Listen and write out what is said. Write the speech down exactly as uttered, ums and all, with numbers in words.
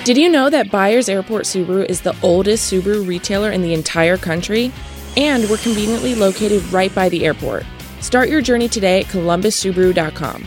Did you know that Byers Airport Subaru is the oldest Subaru retailer in the entire country? And we're conveniently located right by the airport. Start your journey today at columbus subaru dot com.